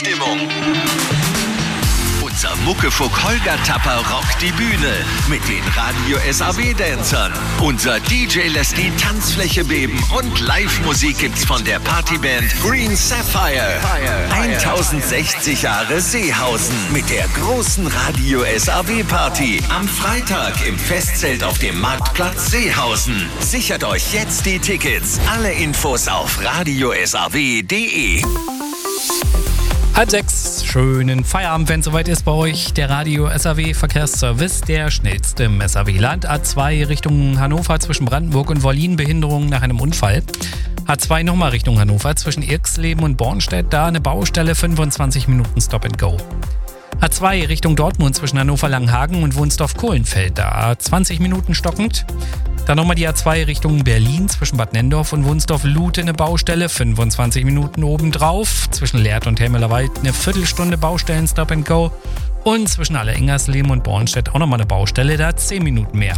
Stimmung. Unser Muckefuck Holger Tapper rockt die Bühne mit den Radio SAW-Dancern. Unser DJ lässt die Tanzfläche beben und Live-Musik gibt's von der Partyband Green Sapphire. 1060 Jahre Seehausen mit der großen Radio SAW-Party am Freitag im Festzelt auf dem Marktplatz Seehausen. Sichert euch jetzt die Tickets. Alle Infos auf radiosaw.de. 5:30, schönen Feierabend, wenn es soweit ist bei euch. Der Radio SAW Verkehrsservice, der schnellste im SAW-Land. A2 Richtung Hannover zwischen Brandenburg und Wollin, Behinderung nach einem Unfall. A2 nochmal Richtung Hannover zwischen Irxleben und Bornstedt, da eine Baustelle, 25 Minuten Stop and Go. A2 Richtung Dortmund zwischen Hannover-Langenhagen und Wunsdorf-Kohlenfeld, da 20 Minuten stockend. Dann nochmal die A2 Richtung Berlin zwischen Bad Nendorf und Wunsdorf-Lute eine Baustelle, 25 Minuten obendrauf. Zwischen Lehrte und Helmelerwald eine Viertelstunde Baustellen Stop and Go. Und zwischen Alle-Ingersleben und Bornstedt auch nochmal eine Baustelle, da 10 Minuten mehr.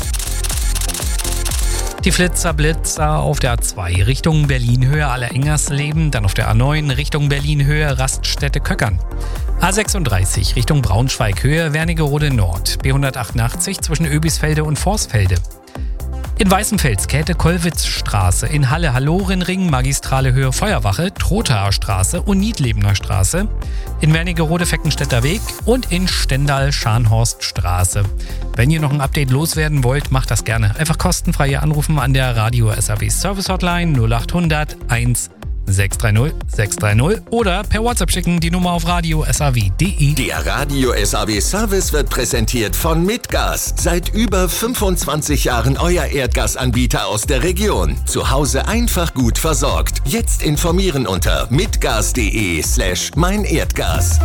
Die Flitzer-Blitzer auf der A2 Richtung Berlin-Höhe Alle-Ingersleben, dann auf der A9 Richtung Berlin-Höhe Raststätte-Köckern. A36 Richtung Braunschweig-Höhe Wernigerode Nord, B188 zwischen Öbisfelde und Vorsfelde. In Weißenfels Käthe-Kollwitz-Straße, in Halle-Hallorenring Magistrale Höhe Feuerwache, Trothaer Straße und Niedlebener Straße, in Wernigerode-Feckenstädter Weg und in Stendal-Scharnhorst-Straße. Wenn ihr noch ein Update loswerden wollt, macht das gerne. Einfach kostenfrei hier anrufen an der Radio SAW Service Hotline 0800 1 630 630 oder per WhatsApp schicken, die Nummer auf radiosaw.de. Der Radio SAW Service wird präsentiert von Mitgas. Seit über 25 Jahren euer Erdgasanbieter aus der Region. Zu Hause einfach gut versorgt. Jetzt informieren unter mitgas.de/meinerdgas.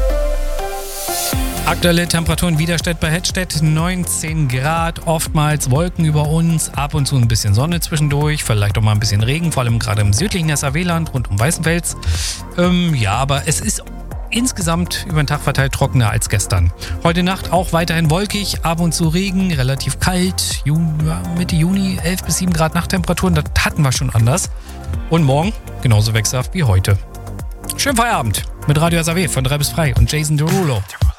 Aktuelle Temperaturen Widerstedt bei Hettstedt, 19 Grad, oftmals Wolken über uns, ab und zu ein bisschen Sonne zwischendurch, vielleicht auch mal ein bisschen Regen, vor allem gerade im südlichen SAW-Land rund um Weißenfels. Aber es ist insgesamt über den Tag verteilt trockener als gestern. Heute Nacht auch weiterhin wolkig, ab und zu Regen, relativ kalt, Mitte Juni 11 bis 7 Grad Nachttemperaturen, das hatten wir schon anders. Und morgen genauso wechselhaft wie heute. Schönen Feierabend mit Radio SAW von 3 bis frei und Jason Derulo.